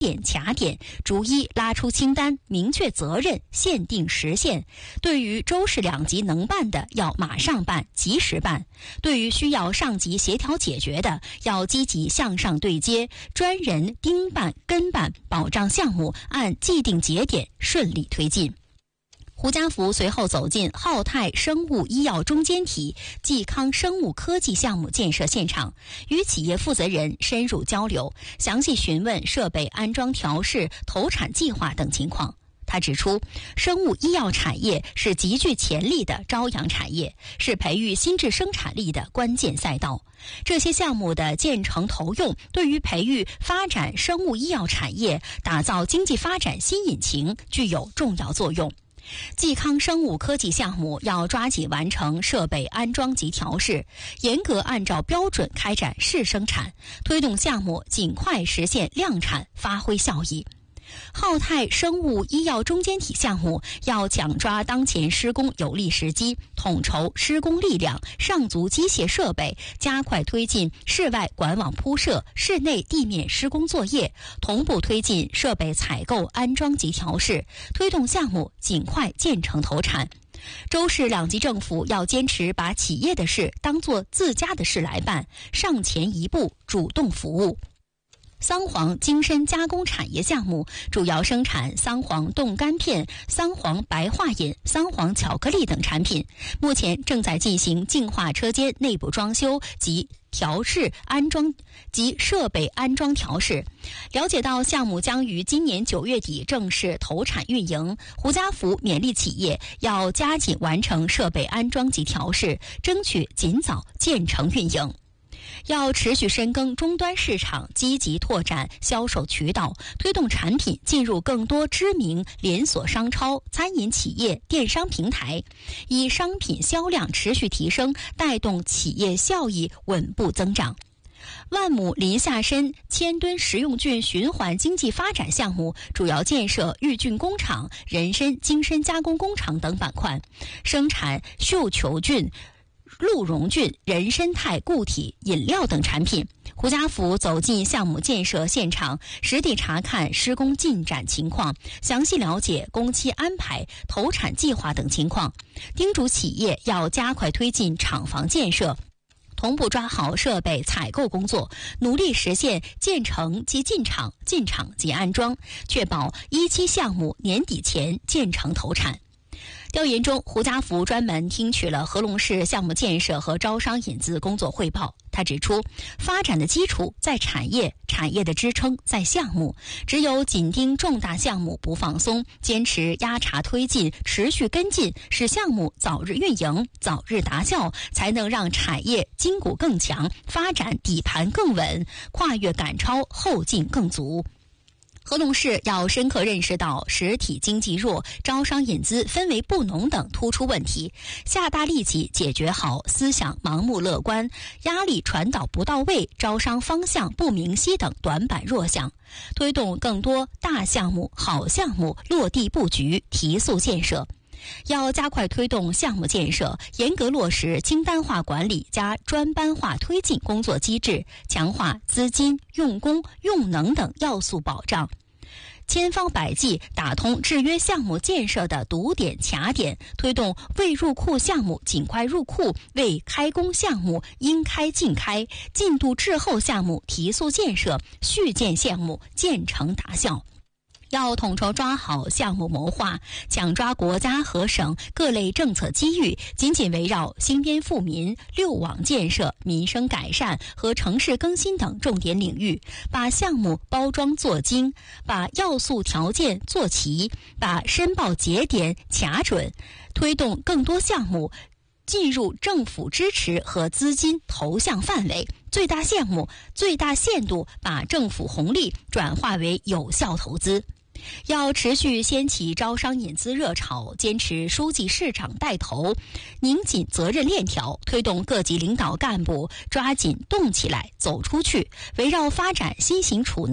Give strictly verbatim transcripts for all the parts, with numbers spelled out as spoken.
点卡点，逐一拉出清单，明确责任，限定时限。对于州市两级能办的，要马上办，及时办；对于需要上级协调解决的，要积极向上对接，专人盯办跟办，保障项目按既定节点顺利推进。胡家福随后走进浩泰生物医药中间体济康生物科技项目建设现场，与企业负责人深入交流，详细询问设备安装调试、投产计划等情况。他指出，生物医药产业是极具潜力的朝阳产业，是培育新质生产力的关键赛道。这些项目的建成投用，对于培育发展生物医药产业、打造经济发展新引擎具有重要作用。济康生物科技项目要抓紧完成设备安装及调试，严格按照标准开展试生产，推动项目尽快实现量产，发挥效益。浩泰生物医药中间体项目要抢抓当前施工有利时机，统筹施工力量、上足机械设备，加快推进室外管网铺设、室内地面施工作业，同步推进设备采购、安装及调试，推动项目尽快建成投产。州市两级政府要坚持把企业的事当作自家的事来办，上前一步，主动服务。桑黄精深加工产业项目主要生产桑黄冻干片、桑黄白化饮、桑黄巧克力等产品，目前正在进行净化车间内部装修及调试安装及设备安装调试。了解到项目将于今年九月底正式投产运营，胡家福勉励企业要加紧完成设备安装及调试，争取尽早建成运营。要持续深耕终端市场，积极拓展销售渠道，推动产品进入更多知名连锁商超、餐饮企业、电商平台，以商品销量持续提升，带动企业效益稳步增长。万亩林下参千吨食用菌循环经济发展项目主要建设育菌工厂、人参精深加工工厂等板块，生产绣球菌、鹿茸菌、人参肽固体饮料等产品。胡家福走进项目建设现场，实地查看施工进展情况，详细了解工期安排、投产计划等情况，叮嘱企业要加快推进厂房建设，同步抓好设备采购工作，努力实现建成即进场、进场即安装，确保一期项目年底前建成投产。调研中，胡家福专门听取了合龙市项目建设和招商引资工作汇报。他指出，发展的基础在产业，产业的支撑在项目。只有紧盯重大项目不放松，坚持压查推进，持续跟进，使项目早日运营、早日达效，才能让产业筋骨更强，发展底盘更稳，跨越赶超后劲更足。合龙市要深刻认识到实体经济弱、招商引资氛围不浓等突出问题，下大力气解决好思想盲目乐观、压力传导不到位、招商方向不明晰等短板弱项，推动更多大项目、好项目落地布局，提速建设。要加快推动项目建设，严格落实清单化管理加专班化推进工作机制，强化资金、用工、用能等要素保障，千方百计打通制约项目建设的堵点卡点，推动未入库项目尽快入库，未开工项目应开尽开，进度滞后项目提速建设，续建项目建成达效。要统筹抓好项目谋划，抢抓国家和省各类政策机遇，紧紧围绕兴边富民、六网建设、民生改善和城市更新等重点领域，把项目包装做精，把要素条件做齐，把申报节点卡准，推动更多项目进入政府支持和资金投向范围，最大项目、最大限度把政府红利转化为有效投资。要持续掀起招商引资热潮，坚持书记市长带头，拧紧责任链条，推动各级领导干部抓紧动起来、走出去，围绕发展新型储能、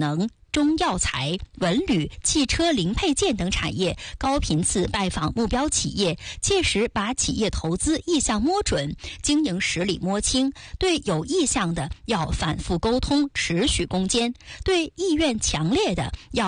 中药材、文旅、汽车零配件等产业，高频次拜访目标企业，切实把企业投资意向摸准，经营实力摸清。对有意向的要反复沟通，持续攻坚；对意愿强烈的要